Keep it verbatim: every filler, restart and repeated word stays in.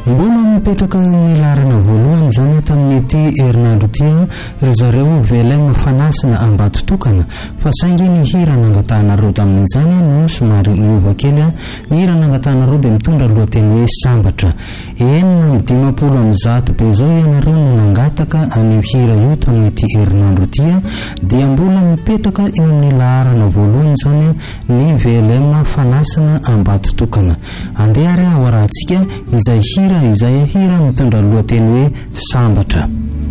mbola mipetraka amin'ny larana voalohany zany tamin'ity herinandro ity ry zareo velema fanasina ambatotokana fa saingy ny hira nangatanareo tamin'izany no somary miova kely. Ny hira nangatanareo dia mitondra lohateny hoe sambatra. enina ny dimapolo amin'ny zato be zao ianareo no nangataka an'io hira io tamin'ity herinandro ity dia mbola mipetraka eo amin'ny larana voalohany zany ny velema fanasina ambatotokana. Andeha ary ao arahantsika izay hira izay hira mitondra lohateny hoe sambatra.